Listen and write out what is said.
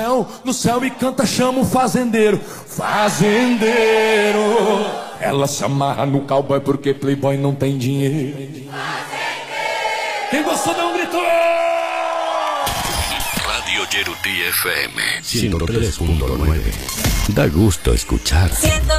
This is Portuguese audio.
No céu e canta, chama o fazendeiro. Fazendeiro. Ela se amarra no cowboy porque playboy não tem dinheiro. Fazendeiro. Quem gostou dá um grito. Radio Yeruti FM 103.9. Da gusto escuchar.